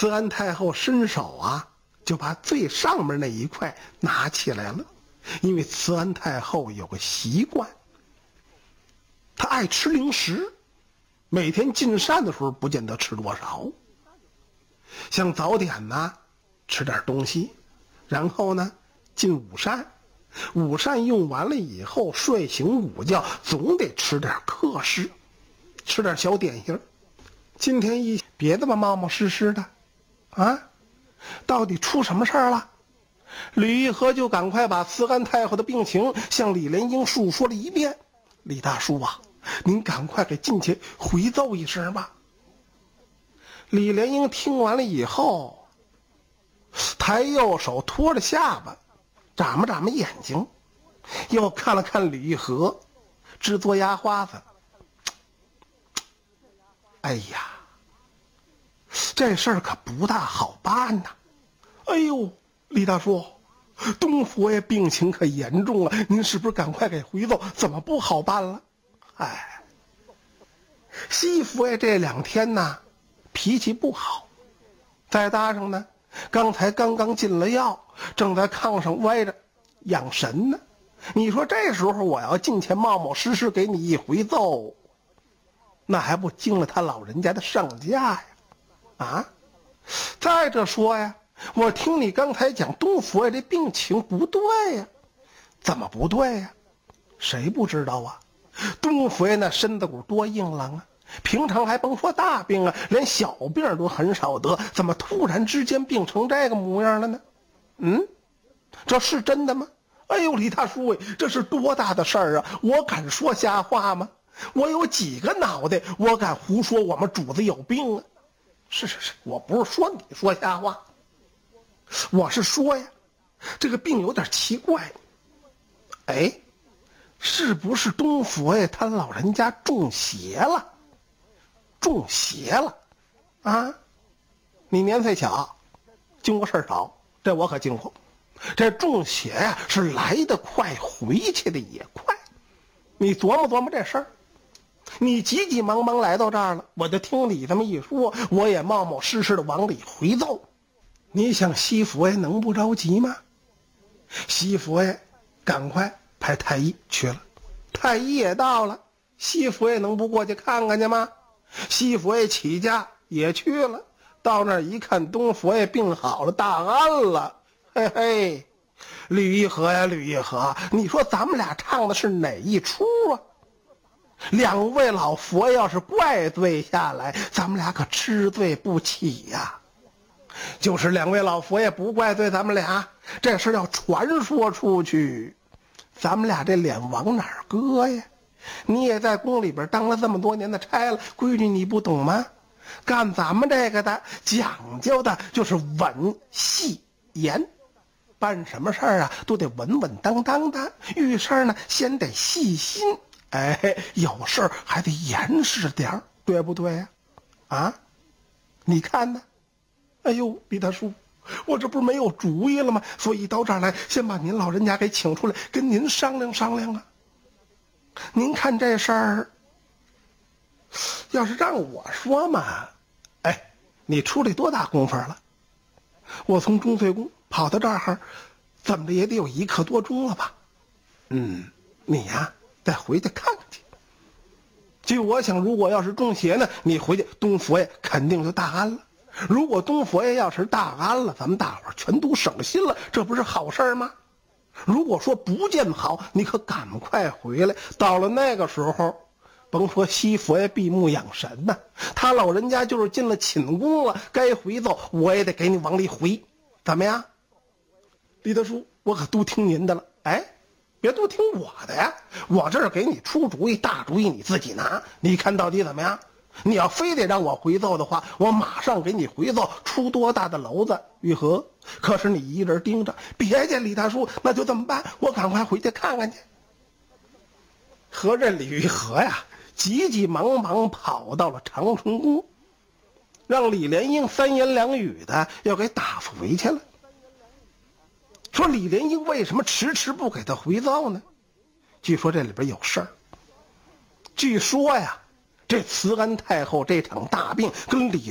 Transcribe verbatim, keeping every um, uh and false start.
慈安太后伸手啊，就把最上面那一块拿起来了。因为慈安太后有个习惯，她爱吃零食，每天进膳的时候不见得吃多少。像早点呢，吃点东西，然后呢进午膳，午膳用完了以后睡醒午觉，总得吃点客食，吃点小点心。今天一别的吧，冒冒失失的啊，到底出什么事儿了？吕玉和就赶快把慈安太后的病情向李莲英述说了一遍。李大叔啊，您赶快给进去回奏一声吧。李莲英听完了以后，抬右手托着下巴，眨巴眨巴眼睛，又看了看吕玉和，直嘬牙花子。哎呀，这事儿可不大好办呐！哎呦，李大叔，东佛爷病情可严重了，您是不是赶快给回奏？怎么不好办了？哎，西佛爷这两天呢，脾气不好，再搭上呢，刚才刚刚进了药，正在炕上歪着养神呢。你说这时候我要进前冒冒失失给你一回奏，那还不惊了他老人家的上架呀？啊！再者说呀，我听你刚才讲东佛爷这病情不对呀，怎么不对呀？谁不知道啊？东佛爷那身子骨多硬朗啊，平常还甭说大病啊，连小病都很少得，怎么突然之间病成这个模样了呢？嗯，这是真的吗？哎呦，李大叔，这是多大的事儿啊！我敢说瞎话吗？我有几个脑袋，我敢胡说我们主子有病啊？是是是，我不是说你说瞎话，我是说呀，这个病有点奇怪。哎，是不是东佛爷他老人家中邪了？中邪了啊！你年岁小，经过事儿少，这我可经过。这中邪呀，是来得快，回去的也快。你琢磨琢磨这事儿。你急急忙忙来到这儿了，我就听你这么一说，我也冒冒失失的往里回奏。你想西佛爷能不着急吗？西佛爷赶快派太医去了，太医也到了，西佛爷能不过去看看去吗？西佛爷起驾也去了，到那儿一看，东佛爷病好了，大安了。嘿嘿，吕一和呀，吕一和，你说咱们俩唱的是哪一出啊？两位老佛要是怪罪下来，咱们俩可吃罪不起呀。就是两位老佛爷不怪罪咱们俩，这事要传说出去，咱们俩这脸往哪儿搁呀？你也在宫里边当了这么多年的差了，规矩你不懂吗？干咱们这个的讲究的就是稳细严，办什么事儿啊都得稳稳当当的，遇事儿呢先得细心，哎，有事儿还得严实点儿，对不对呀？啊，你看呢？哎呦，李大叔，我这不是没有主意了吗？所以到这儿来，先把您老人家给请出来，跟您商量商量啊。您看这事儿，要是让我说嘛，哎，你出来多大功夫了？我从钟粹宫跑到这儿，怎么的也得有一刻多钟了吧？嗯，你呀，再回去看看去。据我想，如果要是中邪呢，你回去东佛爷肯定就大安了。如果东佛爷要是大安了，咱们大伙儿全都省心了，这不是好事吗？如果说不见好，你可赶快回来。到了那个时候，甭说西佛爷闭目养神呢，他老人家就是进了寝宫了，该回奏我也得给你往里回，怎么样？李大叔，我可都听您的了。哎，别都听我的呀，我这儿给你出主意，大主意你自己拿，你看到底怎么样？你要非得让我回奏的话，我马上给你回奏，出多大的娄子玉和。可是你一人盯着，别介李大叔，那就这么办，我赶快回去看看去。合着李玉和呀，急急忙忙跑到了长春宫，让李莲英三言两语的要给打发回去了。说李莲英为什么迟迟不给他回奏呢？据说这里边有事儿。据说呀，这慈安太后这场大病跟李